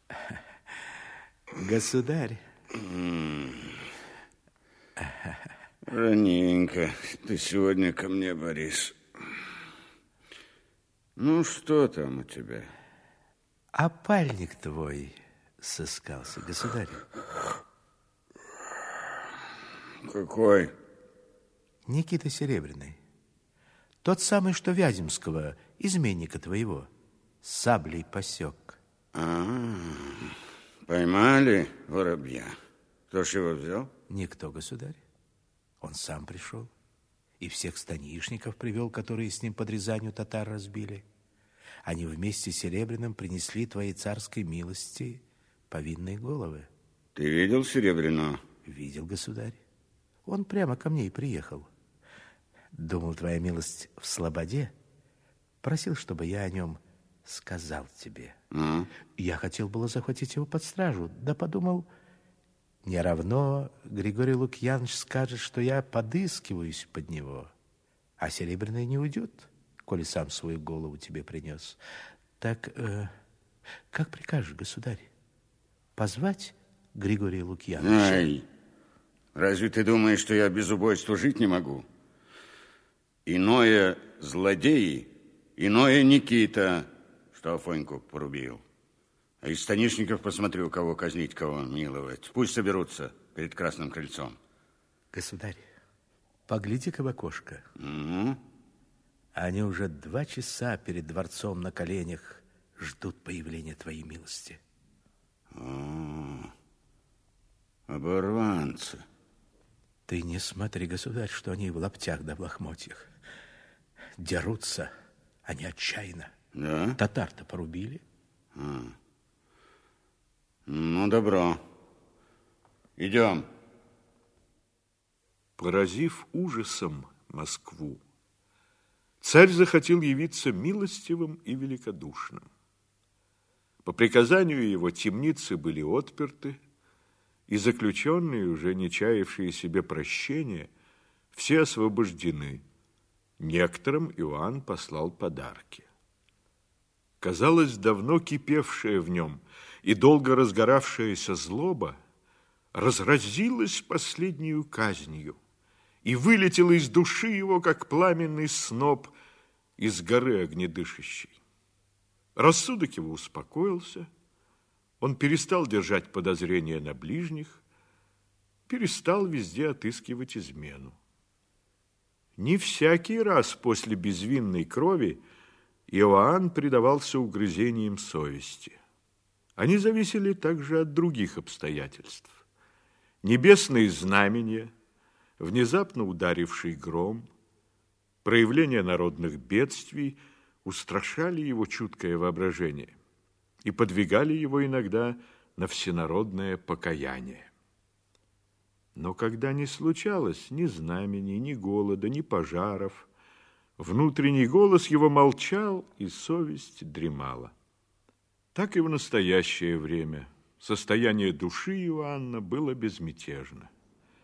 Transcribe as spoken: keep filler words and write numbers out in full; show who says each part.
Speaker 1: Государь.
Speaker 2: Раненько ты сегодня ко мне, Борис. Ну, что там у тебя?
Speaker 1: Опальник твой сыскался, государь.
Speaker 2: Какой?
Speaker 1: Никита Серебряный. Тот самый, что Вяземского, изменника твоего, саблей посек.
Speaker 2: А, поймали воробья. Кто ж его взял?
Speaker 1: Никто, государь. Он сам пришел. И всех станишников привел, которые с ним под Рязанью татар разбили. Они вместе с Серебряным принесли твоей царской милости повинные головы.
Speaker 2: Ты видел Серебряного?
Speaker 1: Видел, государь. Он прямо ко мне и приехал. Думал, твоя милость в слободе. Просил, чтобы я о нем сказал тебе.
Speaker 2: А?
Speaker 1: Я хотел было захватить его под стражу, да подумал, не равно Григорий Лукьянович скажет, что я подыскиваюсь под него, а Серебряный не уйдет, коли сам свою голову тебе принес. Так, э, как прикажешь, государь, позвать Григория Лукьяновича?
Speaker 2: Ай, разве ты думаешь, что я без убойства жить не могу? Иное злодеи, иное Никита, что Афоньку порубил. А из станишников посмотрю, кого казнить, кого миловать. Пусть соберутся перед Красным крыльцом.
Speaker 1: Государь, погляди-ка в окошко.
Speaker 2: Угу.
Speaker 1: Они уже два часа перед дворцом на коленях ждут появления твоей милости.
Speaker 2: О, оборванцы.
Speaker 1: Ты не смотри, государь, что они в лаптях да в лохмотьях. Дерутся они отчаянно.
Speaker 2: Да?
Speaker 1: Татар-то порубили.
Speaker 2: А. Ну, добро. Идем.
Speaker 3: Поразив ужасом Москву, царь захотел явиться милостивым и великодушным. По приказанию его темницы были отперты, и заключенные, уже не чаявшие себе прощения, все освобождены. Некоторым Иоанн послал подарки. Казалось, давно кипевшая в нем и долго разгоравшаяся злоба разразилась последнюю казнью и вылетела из души его, как пламенный сноп из горы огнедышащей. Рассудок его успокоился, он перестал держать подозрения на ближних, перестал везде отыскивать измену. Не всякий раз после безвинной крови Иоанн предавался угрызениям совести. Они зависели также от других обстоятельств. Небесные знамения, внезапно ударивший гром, проявление народных бедствий устрашали его чуткое воображение и подвигали его иногда на всенародное покаяние. Но когда не случалось ни знамений, ни голода, ни пожаров, внутренний голос его молчал, и совесть дремала. Так и в настоящее время состояние души Иоанна было безмятежно.